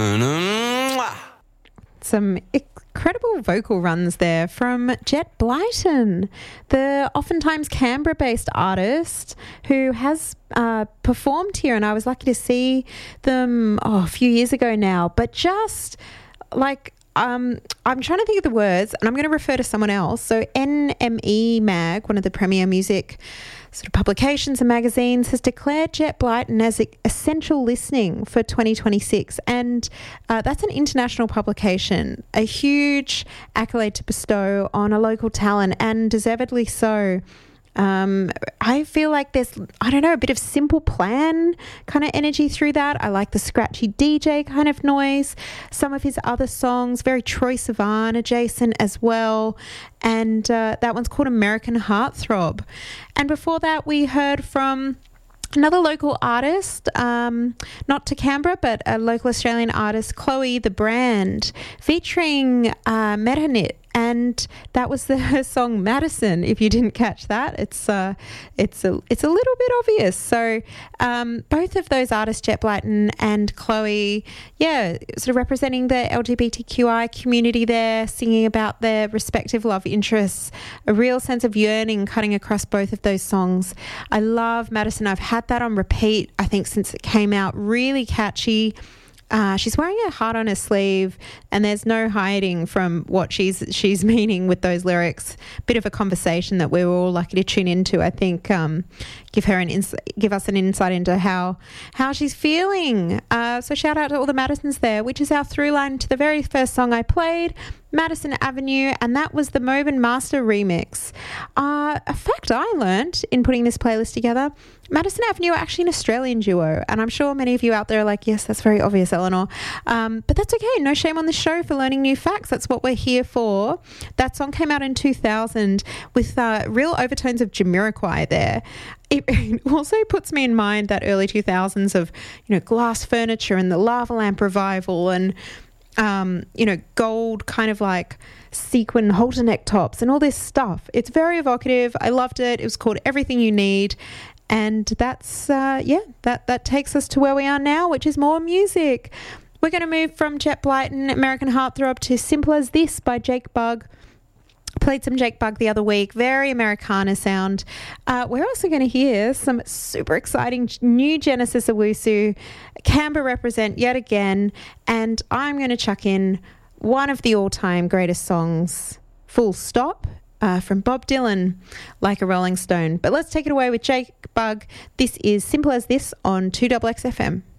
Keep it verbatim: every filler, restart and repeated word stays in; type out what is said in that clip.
Some incredible vocal runs there from Jet Blyton, the oftentimes Canberra-based artist who has uh, performed here, and I was lucky to see them oh, a few years ago now. But just like um, I'm trying to think of the words, and I'm going to refer to someone else. So N M E Mag, one of the premier music sort of publications and magazines, has declared Jet Blyton as essential listening for twenty twenty-six, and uh, that's an international publication, a huge accolade to bestow on a local talent, and deservedly so. Um, I feel like there's, I don't know, a bit of Simple Plan kind of energy through that. I like the scratchy D J kind of noise. Some of his other songs, very Troye Sivan adjacent as well. And uh, that one's called American Heartthrob. And before that, we heard from another local artist, um, not to Canberra, but a local Australian artist, Chloe the Brand, featuring uh, Metanit. And that was the her song Madison. If you didn't catch that, it's uh, it's a it's a little bit obvious. So um, both of those artists, Jet Blyton and Chloe, yeah, sort of representing the L G B T Q I community there, singing about their respective love interests. A real sense of yearning cutting across both of those songs. I love Madison. I've had that on repeat, I think, since it came out. Really catchy. Uh, she's wearing her heart on her sleeve, and there's no hiding from what she's she's meaning with those lyrics. Bit of a conversation that we were all lucky to tune into. I think um, give her an ins- give us an insight into how how she's feeling. Uh, so shout out to all the Madisons there, which is our through line to the very first song I played, Madison Avenue, and that was the Mobin Master remix. Uh, a fact I learnt in putting this playlist together: Madison Avenue are actually an Australian duo, and I'm sure many of you out there are like, yes, that's very obvious, Eleanor. Um, but that's okay. No shame on the show for learning new facts. That's what we're here for. That song came out in two thousand with uh, real overtones of Jamiroquai there. It also puts me in mind that early two thousands of, you know, glass furniture and the lava lamp revival and, um, you know, gold kind of like sequin halter neck tops and all this stuff. It's very evocative. I loved it. It was called Everything You Need. And that's, uh, yeah, that, that takes us to where we are now, which is more music. We're going to move from Jet Blyton, American Heartthrob, to Simple As This by Jake Bugg. Played some Jake Bugg the other week. Very Americana sound. Uh, we're also going to hear some super exciting new Genesis Owusu. Canberra represent yet again. And I'm going to chuck in one of the all-time greatest songs, full stop, uh, from Bob Dylan, Like a Rolling Stone. But let's take it away with Jake Bugg. This is Simple As This on two X X F M.